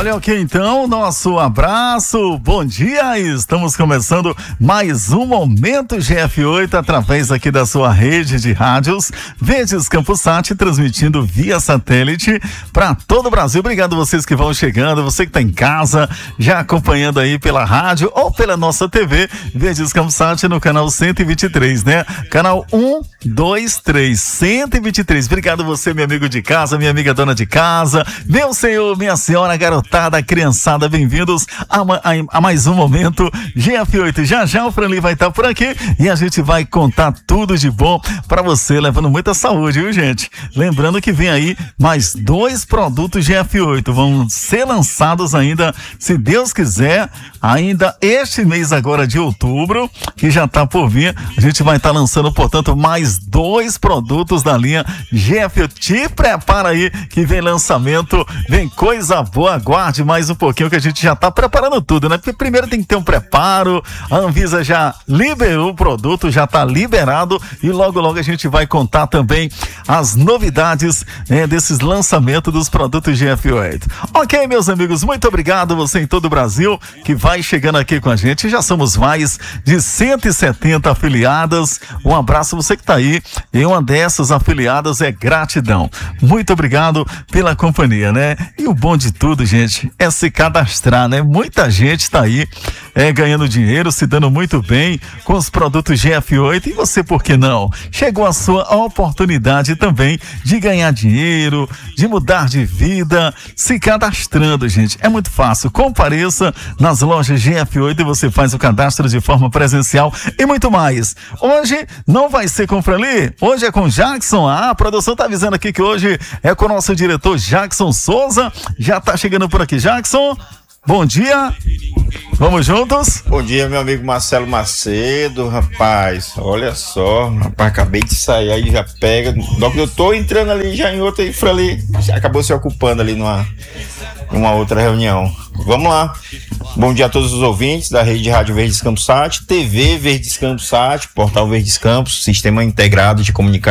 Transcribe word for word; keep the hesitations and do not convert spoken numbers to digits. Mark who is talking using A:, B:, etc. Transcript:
A: Olha, ok, então, nosso abraço, bom dia, estamos começando mais um Momento G F oito através aqui da sua rede de rádios Verdes Campus Sat, transmitindo via satélite para todo o Brasil. Obrigado a vocês que vão chegando, você que está em casa, já acompanhando aí pela rádio ou pela nossa T V, Verdes Campus Sat no canal cento e vinte e três, né? Canal um, dois, três, cento e vinte e três. Obrigado você, meu amigo de casa, minha amiga dona de casa, meu senhor, minha senhora, garotada, criançada, bem-vindos a, a, a mais um Momento G F oito. Já já o Franley vai estar por aqui e a gente vai contar tudo de bom para você, levando muita saúde, viu, gente? Lembrando que vem aí mais dois produtos G F oito, vão ser lançados ainda, se Deus quiser, ainda este mês agora de outubro, que já está por vir. A gente vai estar lançando, portanto, mais dois produtos da linha G F oito. Te prepara aí que vem lançamento, vem coisa boa, aguarde mais um pouquinho que a gente já está preparando tudo, né? Porque primeiro tem que ter um preparo, a Anvisa já liberou o produto, já está liberado e logo logo a gente vai contar também as novidades, né, desses lançamentos dos produtos G F oito. Ok, meus amigos, muito obrigado você em todo o Brasil que vai chegando aqui com a gente, já somos mais de cento e setenta afiliadas, um abraço você que está aí, e uma dessas afiliadas é gratidão, muito obrigado pela companhia, né? E o bom de tudo, gente, é se cadastrar, né? Muita gente está aí é, ganhando dinheiro, se dando muito bem com os produtos G F oito, e você, por que não? Chegou a sua oportunidade também de ganhar dinheiro, de mudar de vida, se cadastrando, gente, é muito fácil, compareça nas lojas G F oito e você faz o cadastro de forma presencial e muito mais. Hoje não vai ser com o Franley, hoje é com o Jackson. Ah, a produção tá avisando aqui que hoje é com o nosso diretor Jackson Souza, já tá chegando por aqui. Jackson, bom dia, vamos juntos?
B: Bom dia, meu amigo Marcelo Macedo, rapaz, olha só, rapaz, acabei de sair, aí já pega, logo eu tô entrando ali já em outra, e Franley já acabou se ocupando ali numa, numa outra reunião. Vamos lá, bom dia a todos os ouvintes da rede de rádio Verdes Campus Sat, T V Verdes Campus Sat, portal Verdes Campus, sistema integrado de comunicação